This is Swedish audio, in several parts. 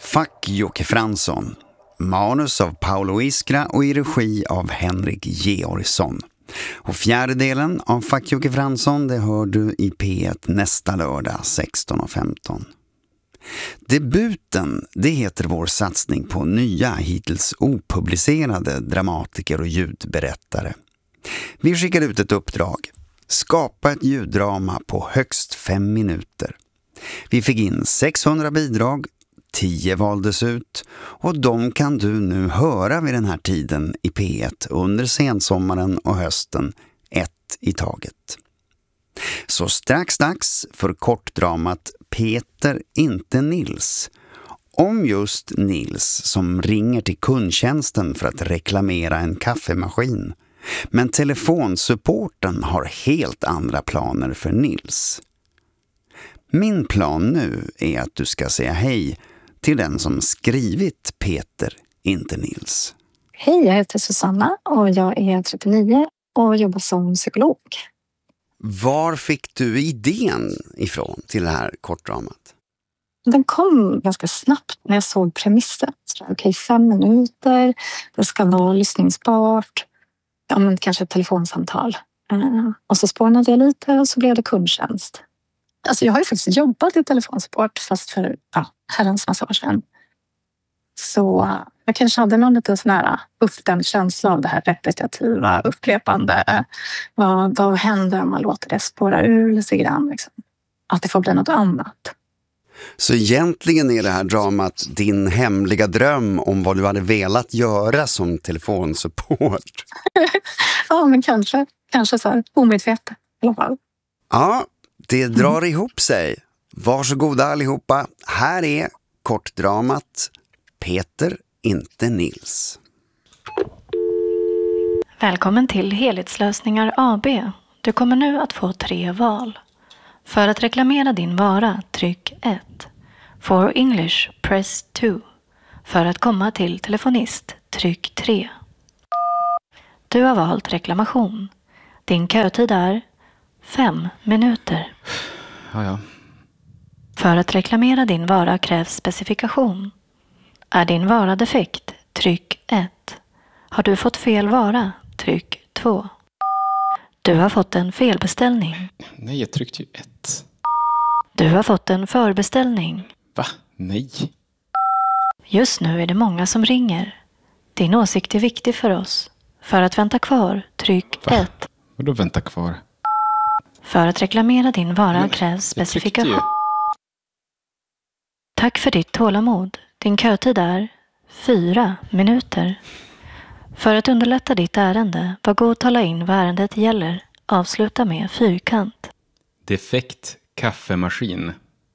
Fuck Jocke Fransson. Manus av Paolo Iskra och i regi av Henrik Georgsson. Och fjärde delen av Fuck Jocke Fransson, det hör du i P1 nästa lördag 16:15. Debuten, det heter vår satsning på nya, hittills opublicerade dramatiker och ljudberättare. Vi skickar ut ett uppdrag. Skapa ett ljuddrama på högst 5 minuter. Vi fick in 600 bidrag, 10 valdes ut och de kan du nu höra vid den här tiden i P1 under sensommaren och hösten, ett i taget. Så strax dags för kortdramat Peter, inte Nils. Om just Nils som ringer till kundtjänsten för att reklamera en kaffemaskin. Men telefonsupporten har helt andra planer för Nils. Min plan nu är att du ska säga hej till den som skrivit Peter, inte Nils. Hej, jag heter Susanna och jag är 39 och jobbar som psykolog. Var fick du idén ifrån till det här kortdramat? Den kom ganska snabbt när jag såg premissen. Okej, 5 minuter, det ska vara lyssningsbart, ja, men kanske ett telefonsamtal. Och så spånade jag lite och så blev det kundtjänst. Alltså jag har ju faktiskt jobbat i telefonsupport fast för herrans massa år sedan. Så jag kanske hade någon liten sån här uppdämd känsla av det här repetitiva, upprepande. Vad händer om man låter det spåra ur lite grann? Liksom? Att det får bli något annat. Så egentligen är det här dramat din hemliga dröm om vad du hade velat göra som telefonsupport? Ja, men kanske så här omedvetet i alla fall. Ja, det drar ihop sig. Varsågoda allihopa. Här är kortdramat Peter, inte Nils. Välkommen till Helhetslösningar AB. Du kommer nu att få 3 val. För att reklamera din vara, tryck 1. For English, press 2. För att komma till telefonist, tryck 3. Du har valt reklamation. Din kötid är 5 minuter. Ja. För att reklamera din vara krävs specifikation. Är din vara defekt? Tryck 1. Har du fått fel vara? Tryck 2. Du har fått en felbeställning. Nej, jag tryckte ju 1. Du har fått en förbeställning. Va? Nej. Just nu är det många som ringer. Din åsikt är viktig för oss. För att vänta kvar, tryck 1. Vadå vänta kvar? För att reklamera din vara krävs specifikation. Tack för ditt tålamod. Din kötid är 4 minuter. För att underlätta ditt ärende, var god tala in vad ärendet gäller. Avsluta med fyrkant. Defekt kaffemaskin.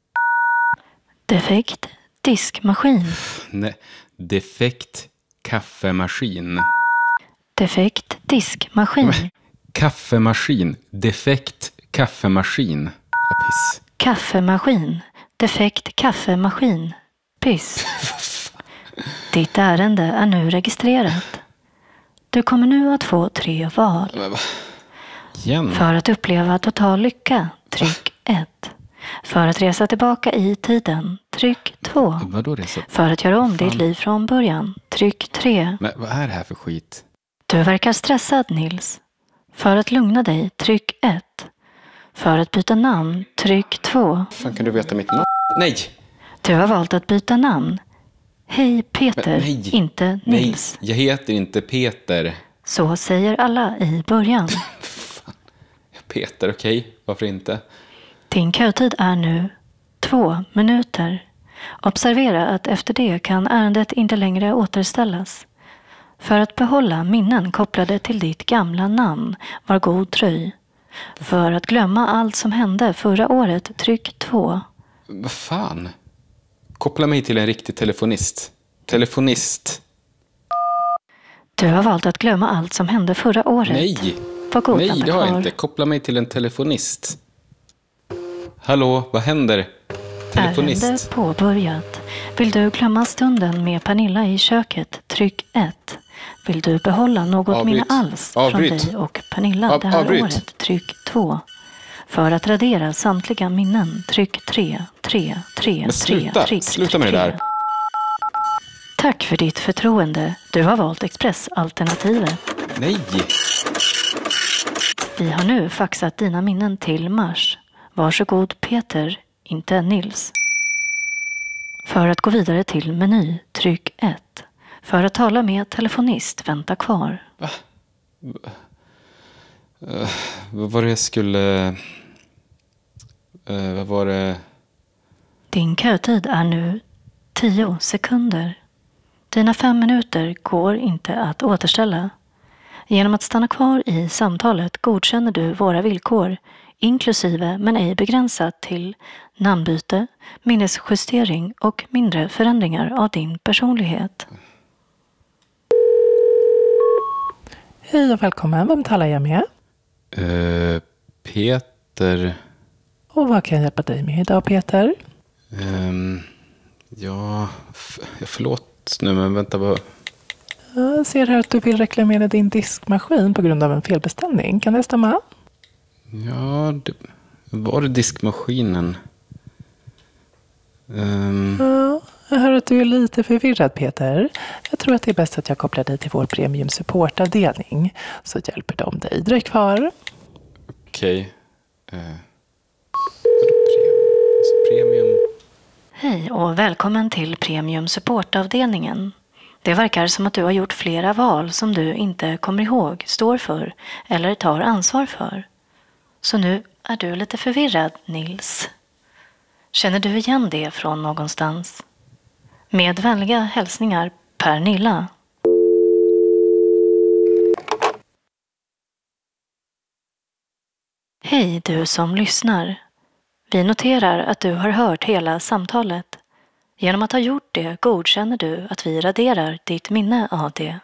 Defekt diskmaskin. Nej, defekt kaffemaskin. Defekt diskmaskin. Kaffemaskin. Defekt kaffemaskin. Piss. Kaffemaskin. Defekt kaffemaskin. Piss. Ditt ärende är nu registrerat. Du kommer nu att få 3 val. Igen. För att uppleva total lycka, tryck 1. För att resa tillbaka i tiden, tryck 2. Vadå resa? För att göra om ditt liv från början, tryck 3. Men vad är det här för skit? Du verkar stressad, Nils. För att lugna dig, tryck 1. För att byta namn, tryck 2. Fan, kan du veta mitt namn? Nej! Du har valt att byta namn. Hej Peter, nej. inte Nils. Nej, jag heter inte Peter. Så säger alla i början. Fan. Peter, okej. Varför inte? Din kötid är nu 2 minuter. Observera att efter det kan ärendet inte längre återställas. För att behålla minnen kopplade till ditt gamla namn, var god dröj. För att glömma allt som hände förra året, tryck 2. Vad fan? Koppla mig till en riktig telefonist. Telefonist. Du har valt att glömma allt som hände förra året. Nej. Var god, Nej, det har jag kvar. inte. Koppla mig till en telefonist. Hallå, vad händer? Telefonist. Ärende påbörjat. Vill du glömma stunden med Pernilla i köket? Tryck 1. Vill du behålla något minne alls från dig och Pernilla det här året? Tryck 2. För att radera samtliga minnen, tryck 3. Men sluta med det där. Tack för ditt förtroende. Du har valt Express-alternativet. Nej! Vi har nu faxat dina minnen till Mars. Varsågod Peter, inte Nils. För att gå vidare till meny, tryck 1. För att tala med telefonist, vänta kvar. Vad var det jag skulle... vad var det... Din kötid är nu 10 sekunder. Dina 5 minuter går inte att återställa. Genom att stanna kvar i samtalet godkänner du våra villkor, inklusive men ej begränsat till namnbyte, minnesjustering och mindre förändringar av din personlighet. Hej och välkommen. Vem talar jag med? Peter... Och vad kan jag hjälpa dig med idag, Peter? Ja, förlåt nu, men vänta bara. Jag ser här att du vill reklamera din diskmaskin på grund av en felbeställning. Kan det stämma? Ja, var det diskmaskinen? Ja, jag hör att du är lite förvirrad, Peter. Jag tror att det är bäst att jag kopplar dig till vår premium supportavdelning, så hjälper de dig. Dröj kvar. Okej. Premium. Hej och välkommen till Premium supportavdelningen. Det verkar som att du har gjort flera val som du inte kommer ihåg, står för eller tar ansvar för. Så nu är du lite förvirrad, Nils. Känner du igen det från någonstans? Med vänliga hälsningar, Pernilla. Hej du som lyssnar. Vi noterar att du har hört hela samtalet. Genom att ha gjort det godkänner du att vi raderar ditt minne av det.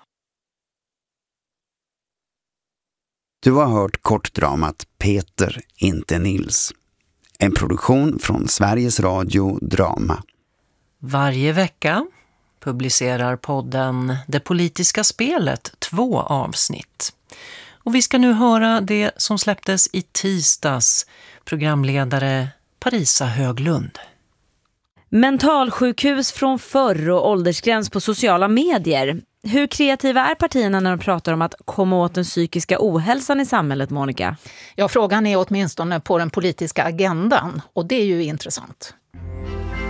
Du har hört kortdramat Peter, inte Nils. En produktion från Sveriges Radio Drama. Varje vecka publicerar podden Det politiska spelet 2 avsnitt. Och vi ska nu höra det som släpptes i tisdags, programledare Parisa Höglund. Mentalsjukhus från förr och åldersgräns på sociala medier. Hur kreativa är partierna när de pratar om att komma åt den psykiska ohälsan i samhället, Monica? Ja, frågan är åtminstone på den politiska agendan och det är ju intressant.